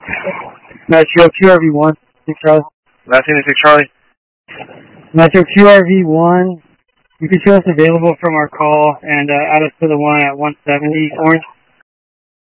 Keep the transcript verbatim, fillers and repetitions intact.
Metro Q R V one, six Charlie. Last name is six Charlie. Metro Q R V one, you can show us available from our call and uh, add us to the one at one seventy Orange.